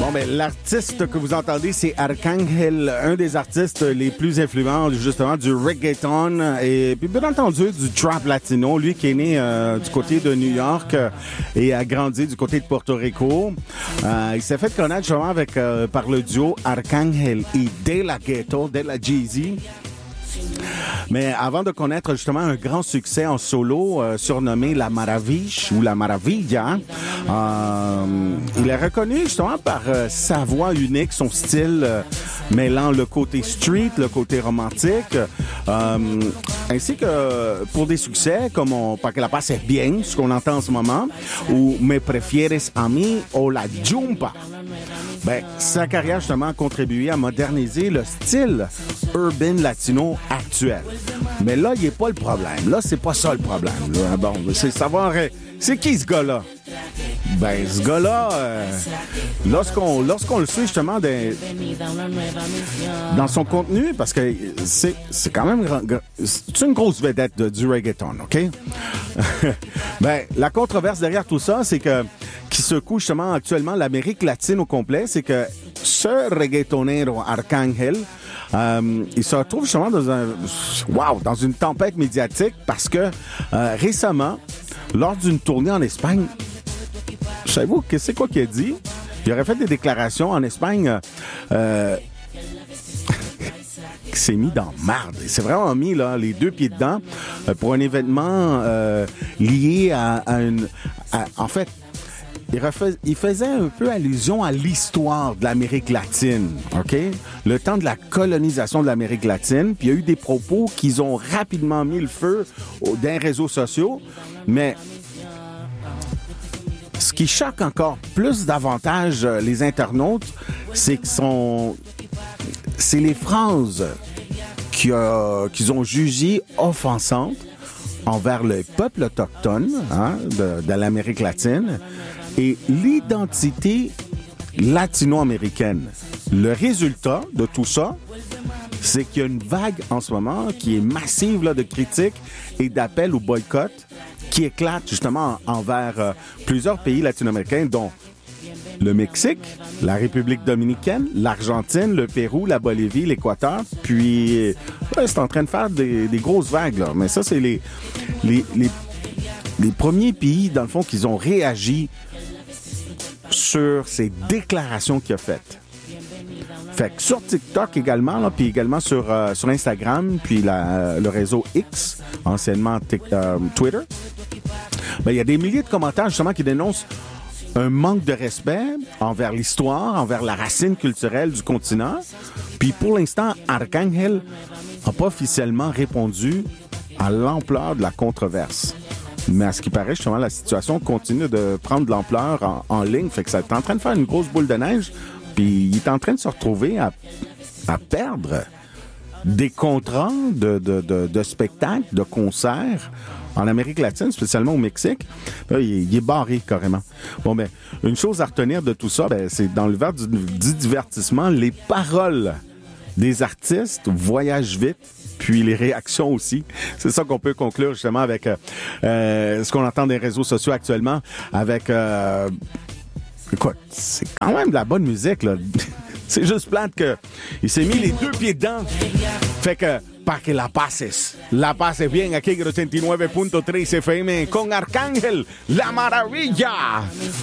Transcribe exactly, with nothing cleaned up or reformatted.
Bon, ben, l'artiste que vous entendez, c'est Arcángel, un des artistes les plus influents, justement, du reggaeton et puis, bien entendu, du trap latino. Lui qui est né euh, du côté de New York euh, et a grandi du côté de Porto Rico. Euh, il s'est fait connaître, justement, avec, euh, par le duo Arcángel et De La Ghetto, De La Jeezy. Mais avant de connaître justement un grand succès en solo, euh, surnommé La Maravilla ou La Maravilla, euh, il est reconnu justement par euh, sa voix unique, son style euh, mêlant le côté street, le côté romantique, euh, ainsi que pour des succès comme on, Para que la pase bien, ce qu'on entend en ce moment, ou Me prefieres a mí ou La Jumpa. Ben, sa carrière, justement, a contribué à moderniser le style urban latino actuel. Mais là, il n'est pas le problème. Là, c'est pas ça le problème. Là. Bon, c'est savoir, c'est qui ce gars-là? Ben, ce gars-là, euh, lorsqu'on, lorsqu'on le suit, justement, dans, dans son contenu, parce que c'est, c'est quand même, c'est une grosse vedette de, du reggaeton, OK? Ben, la controverse derrière tout ça, c'est que, qui secoue justement actuellement l'Amérique latine au complet, c'est que ce reggaetonero Arcángel, euh, il se retrouve justement dans un, wow, dans une tempête médiatique parce que euh, récemment, lors d'une tournée en Espagne, savez-vous que c'est quoi qu'il a dit? Il aurait fait des déclarations en Espagne. Euh, qui s'est mis dans marde. Il s'est vraiment mis là, les deux pieds dedans euh, pour un événement euh, lié à, à une... À, en fait, il, refais, il faisait un peu allusion à l'histoire de l'Amérique latine, OK? Le temps de la colonisation de l'Amérique latine. Puis il y a eu des propos qui ont rapidement mis le feu aux, dans les réseaux sociaux. Mais ce qui choque encore plus davantage euh, les internautes, c'est que son... c'est les phrases qu'ils euh, qu'ils ont jugées offensantes envers le peuple autochtone hein, de, de l'Amérique latine et l'identité latino-américaine. Le résultat de tout ça, c'est qu'il y a une vague en ce moment qui est massive là, de critiques et d'appels au boycott qui éclate justement envers euh, plusieurs pays latino-américains, dont le Mexique, la République dominicaine, l'Argentine, le Pérou, la Bolivie, l'Équateur. Puis, ouais, c'est en train de faire des, des grosses vagues, là. Mais ça, c'est les, les, les, les premiers pays, dans le fond, qui ont réagi sur ces déclarations qu'il a faites. Fait que sur TikTok également, là, puis également sur, euh, sur Instagram, puis la, euh, le réseau X, anciennement tic, euh, Twitter, ben, il y a des milliers de commentaires, justement, qui dénoncent un manque de respect envers l'histoire, envers la racine culturelle du continent. Puis pour l'instant, Arcángel n'a pas officiellement répondu à l'ampleur de la controverse. Mais à ce qui paraît, justement, la situation continue de prendre de l'ampleur en, en ligne. Fait que ça est en train de faire une grosse boule de neige. Puis il est en train de se retrouver à, à perdre des contrats de, de, de, de spectacles, de concerts en Amérique latine, spécialement au Mexique. Là, il, est, il est barré carrément. Bon, ben, une chose à retenir de tout ça, ben, c'est dans le verre du, du divertissement, les paroles des artistes voyagent vite, puis les réactions aussi. C'est ça qu'on peut conclure justement avec euh, euh, ce qu'on entend des réseaux sociaux actuellement, avec... Euh, écoute, c'est quand même de la bonne musique, là. C'est juste plate que il s'est mis les deux pieds dedans. Fait que, para que la pases. La pases bien aquí en ochenta y nueve punto tres F M con Arcángel, La Maravilla.